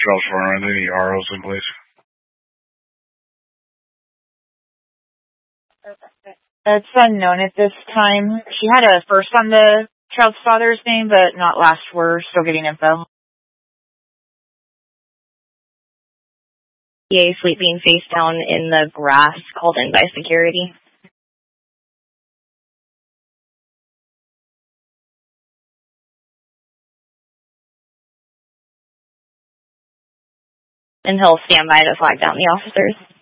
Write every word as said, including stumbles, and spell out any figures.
Charles Farmer, any R Os in place? It's unknown at this time. She had a first on the child's father's name, but not last. We're still getting info. A sleeping face down in the grass, called in by security. And he'll stand by to flag down the officers.